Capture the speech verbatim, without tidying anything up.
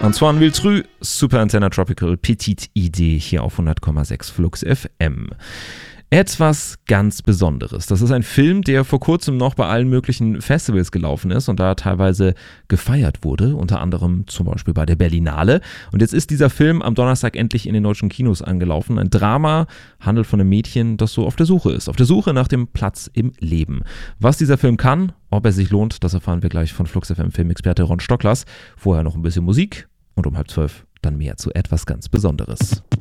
Antoine Villetru, Super Antenna Tropical, Petite Idee hier auf hundert Komma sechs Flux F M. Etwas ganz Besonderes. Das ist ein Film, der vor kurzem noch bei allen möglichen Festivals gelaufen ist und da teilweise gefeiert wurde, unter anderem zum Beispiel bei der Berlinale. Und jetzt ist dieser Film am Donnerstag endlich in den deutschen Kinos angelaufen. Ein Drama, handelt von einem Mädchen, das so auf der Suche ist, auf der Suche nach dem Platz im Leben. Was dieser Film kann, ob er sich lohnt, das erfahren wir gleich von Flux F M Filmexperte Ron Stocklers. Vorher noch ein bisschen Musik und um halb zwölf dann mehr zu etwas ganz Besonderes.